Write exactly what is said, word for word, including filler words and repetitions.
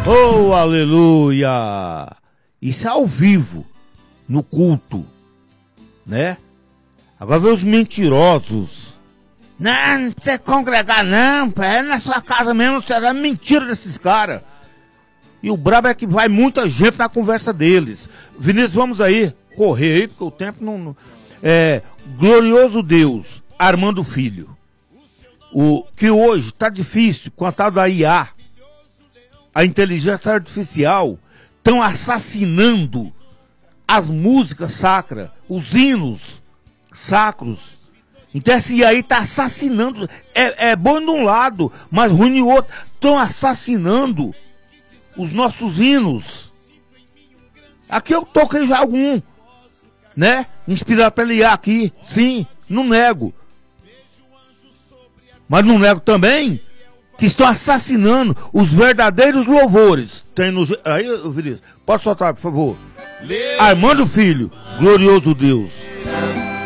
Oh, aleluia! Isso é ao vivo, no culto, né? Agora vê os mentirosos. Não, não precisa congregar não, é na sua casa mesmo, será mentira desses caras. E o brabo é que vai muita gente na conversa deles. Vinícius, vamos aí, correr aí, porque o tempo não... não... É, glorioso Deus, Armando Filho. O que hoje está difícil, com a tal da I A, a inteligência artificial, estão assassinando as músicas sacras, os hinos sacros. Então esse I A aí está assassinando, é, é bom de um lado, mas ruim de outro. Estão assassinando os nossos hinos. Aqui eu toquei já algum, né? Inspirado pela I A aqui, sim, não nego. Mas não nego também que estão assassinando os verdadeiros louvores. Tem no... Aí, Vinícius, pode soltar, por favor. Armando Filho, glorioso Deus.